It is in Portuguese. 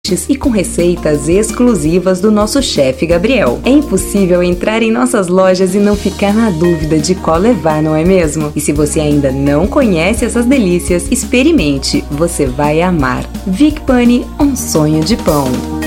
e com receitas exclusivas do nosso chefe Gabriel. É impossível entrar em nossas lojas e não ficar na dúvida de qual levar, não é mesmo? E se você ainda não conhece essas delícias, experimente, você vai amar. Vic Pane, um sonho de pão.